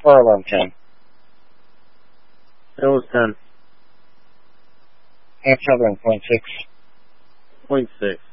Fire alarm 10. That was 10. Half Southern, .6. 0.6.